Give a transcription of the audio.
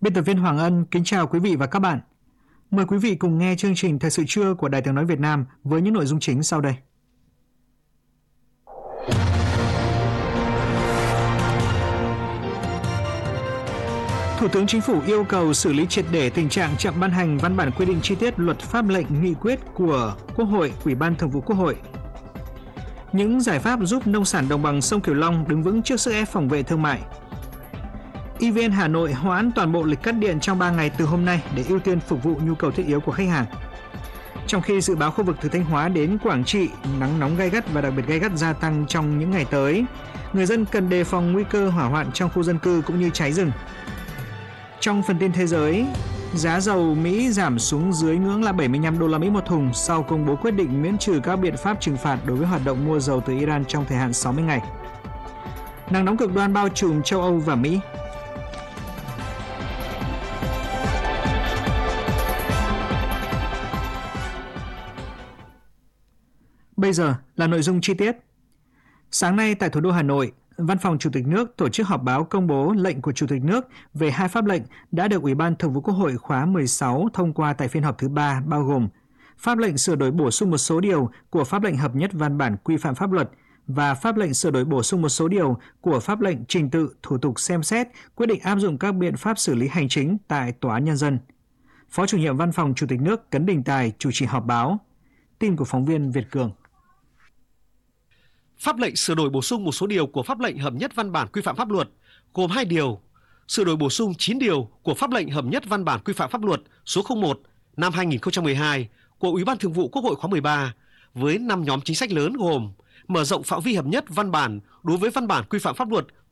Biên tập viên Hoàng Ân kính chào quý vị và các bạn. Mời quý vị cùng nghe chương trình Thời sự trưa của Đài Tiếng nói Việt Nam với những nội dung chính sau đây. Thủ tướng Chính phủ yêu cầu xử lý triệt để tình trạng chậm ban hành văn bản quy định chi tiết luật pháp lệnh nghị quyết của Quốc hội, Ủy ban Thường vụ Quốc hội. Những giải pháp giúp nông sản đồng bằng sông Cửu Long đứng vững trước sức ép phòng vệ thương mại. EVN Hà Nội hoãn toàn bộ lịch cắt điện trong 3 ngày từ hôm nay để ưu tiên phục vụ nhu cầu thiết yếu của khách hàng. Trong khi dự báo khu vực từ Thanh Hóa đến Quảng Trị, nắng nóng gay gắt và đặc biệt gay gắt gia tăng trong những ngày tới, người dân cần đề phòng nguy cơ hỏa hoạn trong khu dân cư cũng như cháy rừng. Trong phần tin thế giới, giá dầu Mỹ giảm xuống dưới ngưỡng là 75 đô la Mỹ một thùng sau công bố quyết định miễn trừ các biện pháp trừng phạt đối với hoạt động mua dầu từ Iran trong thời hạn 60 ngày. Nắng nóng cực đoan bao trùm châu Âu và Mỹ. Bây giờ là nội dung chi tiết. Sáng nay tại thủ đô Hà Nội, Văn phòng Chủ tịch nước tổ chức họp báo công bố lệnh của Chủ tịch nước về 2 pháp lệnh đã được Ủy ban Thường vụ Quốc hội khóa 16 thông qua tại phiên họp thứ 3, bao gồm pháp lệnh sửa đổi bổ sung một số điều của pháp lệnh hợp nhất văn bản quy phạm pháp luật và pháp lệnh sửa đổi bổ sung một số điều của pháp lệnh trình tự thủ tục xem xét quyết định áp dụng các biện pháp xử lý hành chính tại Tòa án Nhân dân. Phó Chủ nhiệm Văn phòng Chủ tịch nước Cấn Đình Tài chủ trì họp báo. Tin của phóng viên Việt Cường. Pháp lệnh sửa đổi bổ sung một số điều của pháp lệnh hợp nhất văn bản quy phạm pháp luật gồm 2 điều, sửa đổi bổ sung 9 điều của pháp lệnh hợp nhất văn bản quy phạm pháp luật số 01 năm 2012 của Ủy ban Thường vụ Quốc hội khóa 13 với 5 nhóm chính sách lớn gồm mở rộng phạm vi hợp nhất văn bản đối với văn bản quy phạm pháp luật